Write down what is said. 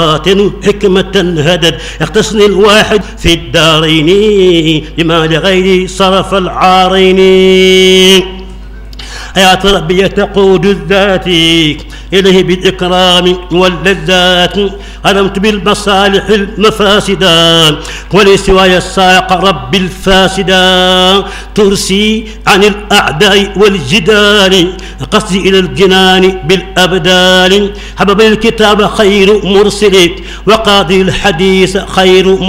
حكمة هدد اختصني الواحد في الدارين لما لغيري صرف العارين. يا ربي تقود الذات إليه بالإكرام واللذات قدمت بالمصالح المفاسدا ولسواي الساق رب الفاسدا ترسي عن الأعداء والجدال قصدي إلى الجنان بالأبدال حبب الكتاب خير مرسل وقاضي الحديث خير